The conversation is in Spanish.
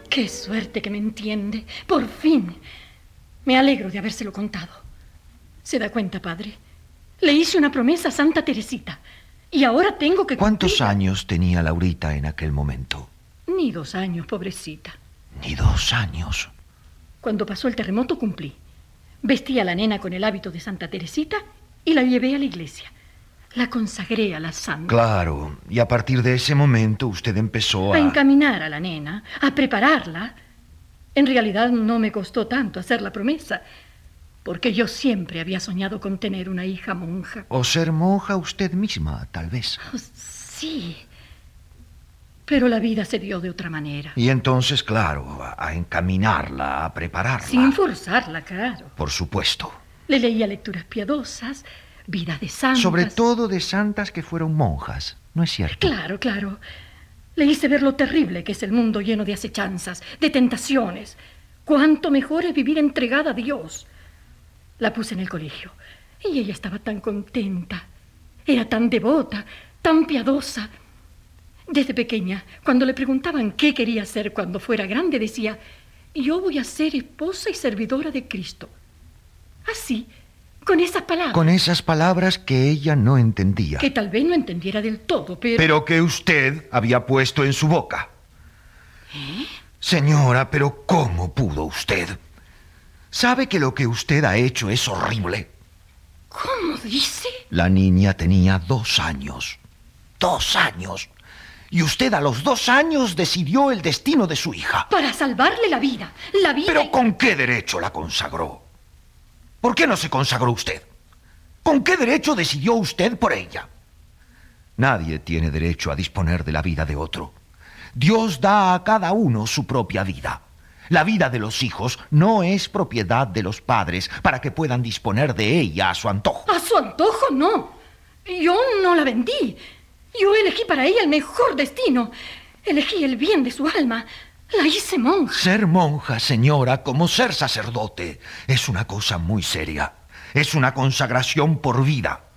Qué suerte que me entiende. Por fin. Me alegro de habérselo contado. ¿Se da cuenta, padre? Le hice una promesa a Santa Teresita. Y ahora tengo que ¿Cuántos cumplirla. años tenía Laurita en aquel momento? Ni 2 años, pobrecita. Ni 2 años. Cuando pasó el terremoto cumplí. Vestí a la nena con el hábito de Santa Teresita y la llevé a la iglesia. La consagré a la santa. Claro, y a partir de ese momento usted empezó A encaminar a la nena, a prepararla. En realidad no me costó tanto hacer la promesa, porque yo siempre había soñado con tener una hija monja. O ser monja usted misma, tal vez. Oh, sí, pero la vida se dio de otra manera. Y entonces, claro, a encaminarla, a prepararla. Sin forzarla, claro. Por supuesto. Le leía lecturas piadosas, vidas de santas. Sobre todo de santas que fueron monjas, ¿no es cierto? Claro, claro. Le hice ver lo terrible que es el mundo lleno de acechanzas, de tentaciones. Cuánto mejor es vivir entregada a Dios. La puse en el colegio y ella estaba tan contenta. Era tan devota, tan piadosa. Desde pequeña, cuando le preguntaban qué quería ser cuando fuera grande, decía: yo voy a ser esposa y servidora de Cristo. Así, con esas palabras. Con esas palabras que ella no entendía. Que tal vez no entendiera del todo, pero... Pero que usted había puesto en su boca. Señora, pero ¿cómo pudo usted? ¿Sabe que lo que usted ha hecho es horrible? ¿Cómo dice? La niña tenía 2 años. 2 años. Y usted a los 2 años decidió el destino de su hija. Para salvarle la vida. La vida... ¿Pero con qué derecho la consagró? ¿Por qué no se consagró usted? ¿Con qué derecho decidió usted por ella? Nadie tiene derecho a disponer de la vida de otro. Dios da a cada uno su propia vida. La vida de los hijos no es propiedad de los padres para que puedan disponer de ella a su antojo. A su antojo, no. Yo no la vendí. Yo elegí para ella el mejor destino. Elegí el bien de su alma. La hice monja. Ser monja, señora, como ser sacerdote, es una cosa muy seria. Es una consagración por vida.